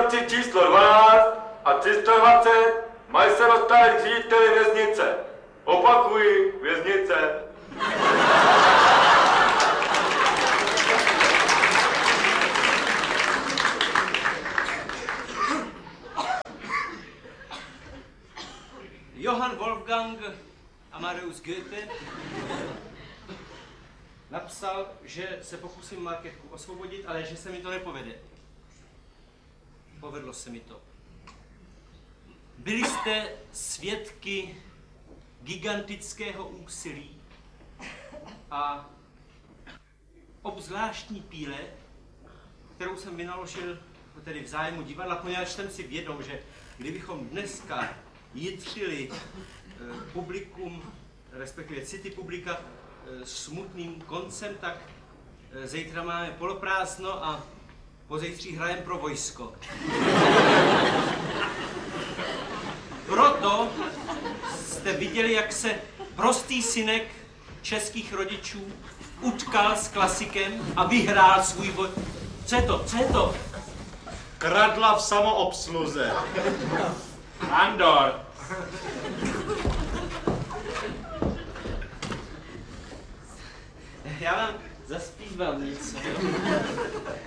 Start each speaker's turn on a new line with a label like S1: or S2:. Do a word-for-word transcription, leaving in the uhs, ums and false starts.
S1: noci číslo dvanáct a tři sta dvacet mají se dostat k řediteli věznice. Opakuji, věznice.
S2: Johann Wolfgang Amadeus Goethe napsal, že se pokusím Markétku osvobodit, ale že se mi to nepovede. Povedlo se mi to. Byli jste svědky gigantického úsilí a obzvláštní píle, kterou jsem vynaložil tedy v zájmu divadla, poněvadž jsem si vědom, že kdybychom dneska jitřili eh, publikum, respektive city publika, eh, smutným koncem, tak eh, zítra máme poloprázdno a pozítří hrajem pro vojsko. Proto jste viděli, jak se prostý synek českých rodičů utkal s klasikem a vyhrál svůj boj. Co je to? Co je to?
S3: Kradla v samoobsluze. Andor.
S2: Já vám zaspívám něco.